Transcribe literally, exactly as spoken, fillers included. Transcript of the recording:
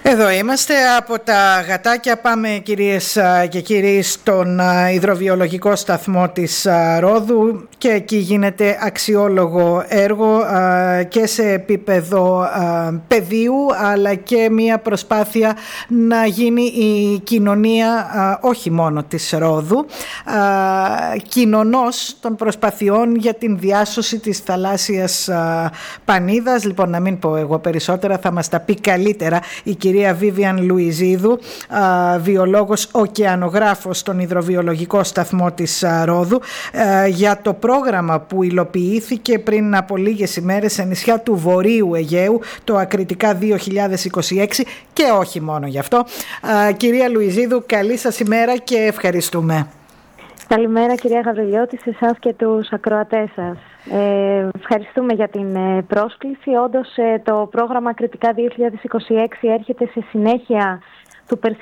Εδώ είμαστε από τα γατάκια. Πάμε, κυρίες και κύριοι, στον υδροβιολογικό σταθμό της Ρόδου και εκεί γίνεται αξιόλογο έργο και σε επίπεδο πεδίου, αλλά και μια προσπάθεια να γίνει η κοινωνία όχι μόνο της Ρόδου, κοινωνός των προσπαθειών για την διάσωση της θαλάσσιας πανίδας. Λοιπόν, να μην πω εγώ περισσότερα, θα μας τα πει καλύτερα η κυρία Βίβιαν Λουιζίδου, βιολόγος ωκεανογράφος στον υδροβιολογικό σταθμό της Ρόδου, για το πρόγραμμα που υλοποιήθηκε πριν από λίγες ημέρες σε νησιά του Βορείου Αιγαίου, το Ακριτικά δύο χιλιάδες είκοσι έξι, και όχι μόνο γι' αυτό. Κυρία Λουιζίδου, καλή σας ημέρα και ευχαριστούμε. Καλημέρα, κυρία Γαβριλιώτη, σε εσάς και τους ακροατές σας. Ε, ευχαριστούμε για την ε, πρόσκληση. Όντως, ε, το πρόγραμμα Ακριτικά δύο χιλιάδες είκοσι έξι έρχεται σε συνέχεια του περσινού